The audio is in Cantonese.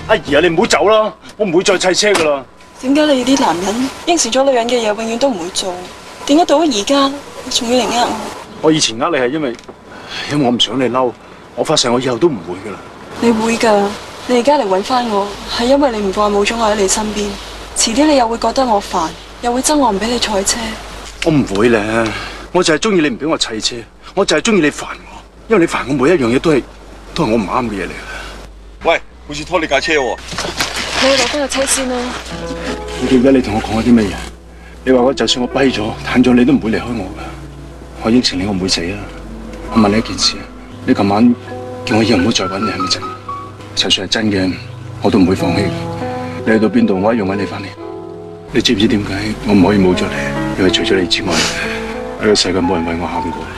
阿姨啊，你唔好走啦，我唔會再砌車噶啦。 點解你哋啲男人應承咗女人嘅嘢，永遠都唔會做？點解到咗而家仲要嚟呃我？ 我以前呃你係因為我唔想你嬲，我發誓我以後都唔會噶啦。 你會㗎，你而家嚟揾翻我，係因為你唔慣冇咗我喺你身邊。遲啲你又會覺得我煩，又會憎我唔俾你賽車。 我唔會咧，我就係中意你唔俾我砌車，我就係中意你煩我，因為你煩我每一樣嘢都係我唔啱嘅嘢嚟嘅。 喂，好似拖你架車喎！ 你去攞翻個車先啦。 你記唔記得你同我講咗啲乜嘢？你話我就算我跛咗、癱咗，你都唔會離開我噶。我應承你，我唔會死啊！我問你一件事啊，你琴晚叫我以後唔好再揾你，係咪真？就算係真嘅，我都唔會放棄。你去到邊度，我一樣揾你翻嚟。你知唔知點解我唔可以冇咗你？因為除咗你之外，喺個世界冇人為我喊過。